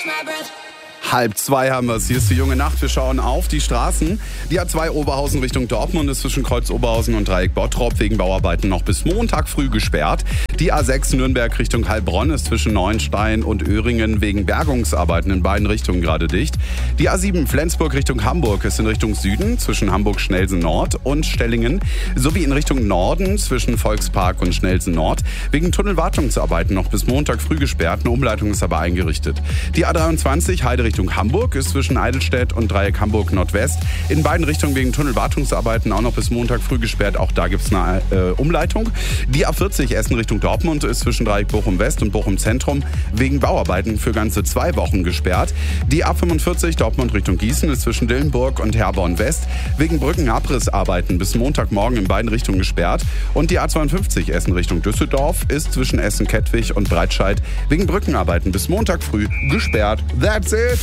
1:30 haben wir es. Hier ist die junge Nacht. Wir schauen auf die Straßen. Die A2 Oberhausen Richtung Dortmund ist zwischen Kreuz Oberhausen und Dreieck Bottrop wegen Bauarbeiten noch bis Montag früh gesperrt. Die A6 Nürnberg Richtung Heilbronn ist zwischen Neuenstein und Öhringen wegen Bergungsarbeiten in beiden Richtungen gerade dicht. Die A7 Flensburg Richtung Hamburg ist in Richtung Süden zwischen Hamburg-Schnelsen Nord und Stellingen sowie in Richtung Norden zwischen Volkspark und Schnelsen Nord wegen Tunnelwartungsarbeiten noch bis Montag früh gesperrt. Eine Umleitung ist aber eingerichtet. Die A23 Heide Richtung Hamburg ist zwischen Eidelstedt und Dreieck Hamburg Nordwest in beiden Richtungen wegen Tunnelwartungsarbeiten auch noch bis Montag früh gesperrt. Auch da gibt es eine Umleitung. Die A40 Essen Richtung Dortmund ist zwischen Dreieck Bochum West und Bochum Zentrum wegen Bauarbeiten für ganze 2 Wochen gesperrt. Die A45 Dortmund Richtung Gießen ist zwischen Dillenburg und Herborn West wegen Brückenabrissarbeiten bis Montagmorgen in beiden Richtungen gesperrt. Und die A52 Essen Richtung Düsseldorf ist zwischen Essen-Kettwig und Breitscheid wegen Brückenarbeiten bis Montag früh gesperrt. That's it!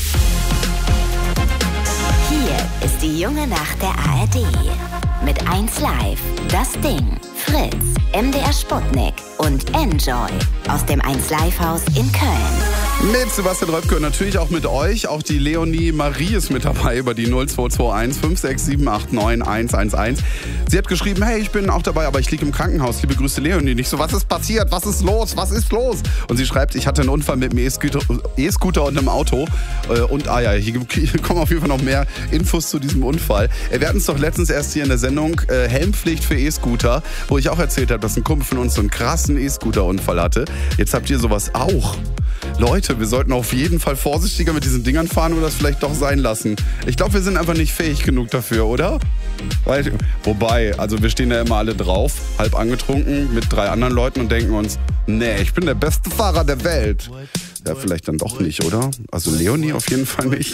Hier ist die junge Nacht der ARD. Mit 1Live, Das Ding, Fritz, MDR Sputnik und Enjoy aus dem 1Live-Haus in Köln. Mit Sebastian Röpke und natürlich auch mit euch. Auch die Leonie Marie ist mit dabei über die 0221 56789 111. Sie hat geschrieben, hey, ich bin auch dabei, aber ich liege im Krankenhaus. Liebe Grüße, Leonie. Nicht so, was ist passiert? Was ist los? Was ist los? Und sie schreibt, ich hatte einen Unfall mit einem E-Scooter und einem Auto. Und hier kommen auf jeden Fall noch mehr Infos zu diesem Unfall. Wir hatten es doch letztens erst hier in der Sendung Helmpflicht für E-Scooter, wo ich auch erzählt habe, dass ein Kumpel von uns so einen krassen E-Scooter-Unfall hatte. Jetzt habt ihr sowas auch. Leute, wir sollten auf jeden Fall vorsichtiger mit diesen Dingern fahren oder das vielleicht doch sein lassen. Ich glaube, wir sind einfach nicht fähig genug dafür, oder? Wobei, also wir stehen ja immer alle drauf, halb angetrunken mit 3 anderen Leuten und denken uns, nee, ich bin der beste Fahrer der Welt. Ja, vielleicht dann doch nicht, oder? Also Leonie auf jeden Fall nicht.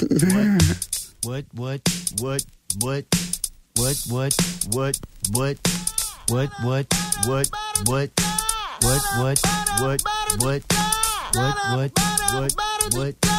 What?